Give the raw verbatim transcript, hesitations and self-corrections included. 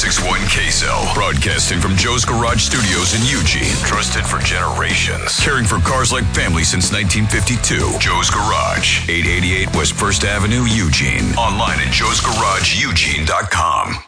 sixty-one K S L. Broadcasting from Joe's Garage Studios in Eugene. Trusted for generations. Caring for cars like family since nineteen fifty-two. Joe's Garage. eight eighty-eight West First Avenue, Eugene. Online at joes garage eugene dot com.